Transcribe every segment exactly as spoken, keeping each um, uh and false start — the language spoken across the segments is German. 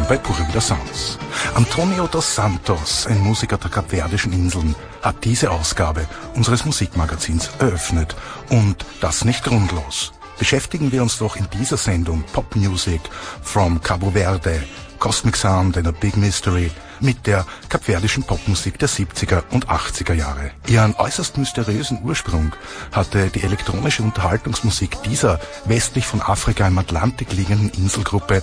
bei Pura Vida Sounds. Antonio dos Santos, ein Musiker der Kapverdischen Inseln, hat diese Ausgabe unseres Musikmagazins eröffnet. Und das nicht grundlos. Beschäftigen wir uns doch in dieser Sendung Pop Music from Cabo Verde, Cosmic Sound and a Big Mystery, mit der kapverdischen Popmusik der siebziger und achtziger Jahre. Ihren äußerst mysteriösen Ursprung hatte die elektronische Unterhaltungsmusik dieser westlich von Afrika im Atlantik liegenden Inselgruppe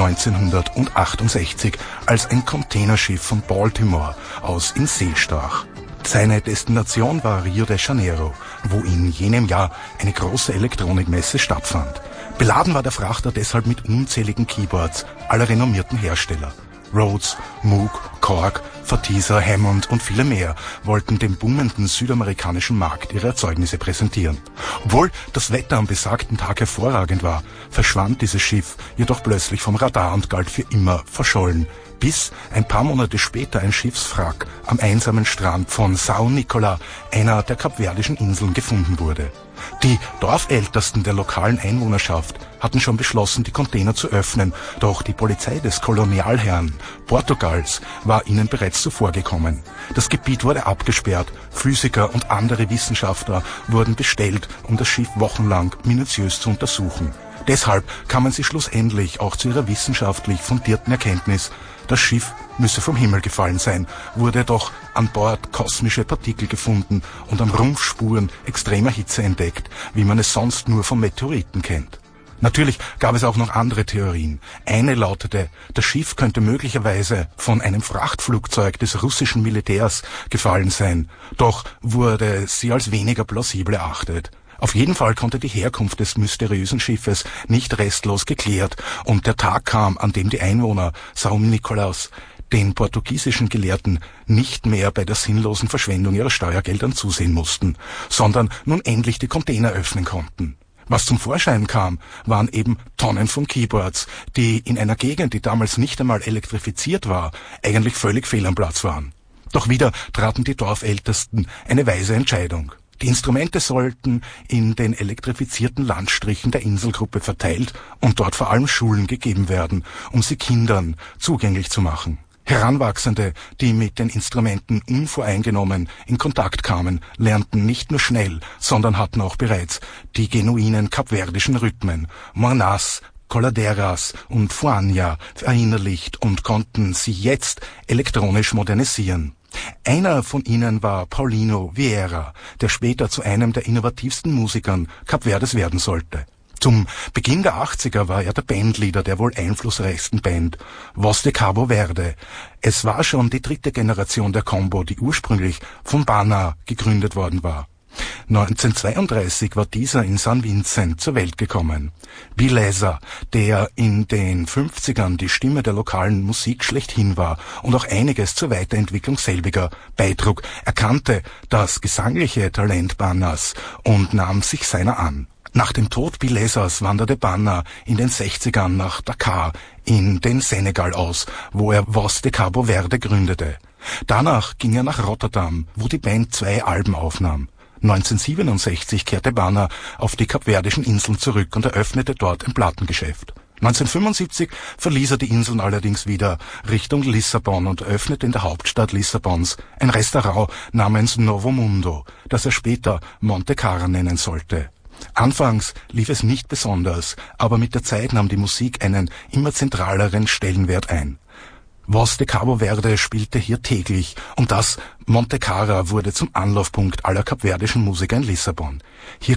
neunzehnhundertachtundsechzig, als ein Containerschiff von Baltimore aus in See stach. Seine Destination war Rio de Janeiro, wo in jenem Jahr eine große Elektronikmesse stattfand. Beladen war der Frachter deshalb mit unzähligen Keyboards aller renommierten Hersteller. Rhodes, Moog, Korg, Fatisa, Hammond und viele mehr wollten dem boomenden südamerikanischen Markt ihre Erzeugnisse präsentieren. Obwohl das Wetter am besagten Tag hervorragend war, verschwand dieses Schiff jedoch plötzlich vom Radar und galt für immer verschollen, bis ein paar Monate später ein Schiffswrack am einsamen Strand von São Nicola, einer der kapverdischen Inseln, gefunden wurde. Die Dorfältesten der lokalen Einwohnerschaft hatten schon beschlossen, die Container zu öffnen, doch die Polizei des Kolonialherrn Portugals war ihnen bereits zuvorgekommen. Das Gebiet wurde abgesperrt, Physiker und andere Wissenschaftler wurden bestellt, um das Schiff wochenlang minutiös zu untersuchen. Deshalb kamen sie schlussendlich auch zu ihrer wissenschaftlich fundierten Erkenntnis, das Schiff müsse vom Himmel gefallen sein, wurde doch an Bord kosmische Partikel gefunden und am Rumpf Spuren extremer Hitze entdeckt, wie man es sonst nur von Meteoriten kennt. Natürlich gab es auch noch andere Theorien. Eine lautete, das Schiff könnte möglicherweise von einem Frachtflugzeug des russischen Militärs gefallen sein, doch wurde sie als weniger plausibel erachtet. Auf jeden Fall konnte die Herkunft des mysteriösen Schiffes nicht restlos geklärt und der Tag kam, an dem die Einwohner São Nicolas den portugiesischen Gelehrten nicht mehr bei der sinnlosen Verschwendung ihrer Steuergeldern zusehen mussten, sondern nun endlich die Container öffnen konnten. Was zum Vorschein kam, waren eben Tonnen von Keyboards, die in einer Gegend, die damals nicht einmal elektrifiziert war, eigentlich völlig fehl am Platz waren. Doch wieder traten die Dorfältesten eine weise Entscheidung. Die Instrumente sollten in den elektrifizierten Landstrichen der Inselgruppe verteilt und dort vor allem Schulen gegeben werden, um sie Kindern zugänglich zu machen. Heranwachsende, die mit den Instrumenten unvoreingenommen in Kontakt kamen, lernten nicht nur schnell, sondern hatten auch bereits die genuinen kapverdischen Rhythmen, Mornas, Coladeras und Fuania verinnerlicht und konnten sie jetzt elektronisch modernisieren. Einer von ihnen war Paulinho Vieira, der später zu einem der innovativsten Musikern Kapverdes werden sollte. Zum Beginn der achtziger war er der Bandleader der wohl einflussreichsten Band, Voz de Cabo Verde. Es war schon die dritte Generation der Combo, die ursprünglich von Bana gegründet worden war. neunzehnhundertzweiunddreißig war dieser in San Vicente zur Welt gekommen. Beleza, der in den fünfzigern die Stimme der lokalen Musik schlechthin war und auch einiges zur Weiterentwicklung selbiger beitrug, erkannte das gesangliche Talent Banas und nahm sich seiner an. Nach dem Tod Belezas wanderte Bana in den sechzigern nach Dakar in den Senegal aus, wo er Voz de Cabo Verde gründete. Danach ging er nach Rotterdam, wo die Band zwei Alben aufnahm. neunzehnhundertsiebenundsechzig kehrte Bana auf die Kapverdischen Inseln zurück und eröffnete dort ein Plattengeschäft. neunzehnhundertfünfundsiebzig verließ er die Inseln allerdings wieder Richtung Lissabon und öffnete in der Hauptstadt Lissabons ein Restaurant namens Novo Mundo, das er später Monte Cara nennen sollte. Anfangs lief es nicht besonders, aber mit der Zeit nahm die Musik einen immer zentraleren Stellenwert ein. Voz de Cabo Verde spielte hier täglich und das Monte Cara wurde zum Anlaufpunkt aller kapverdischen Musiker in Lissabon. Hier